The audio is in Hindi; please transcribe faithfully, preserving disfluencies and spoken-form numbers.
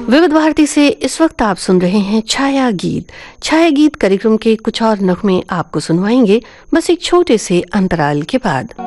विविध भारती से इस वक्त आप सुन रहे हैं छाया गीत। छाया गीत कार्यक्रम के कुछ और नगमे आपको सुनवाएंगे बस एक छोटे से अंतराल के बाद।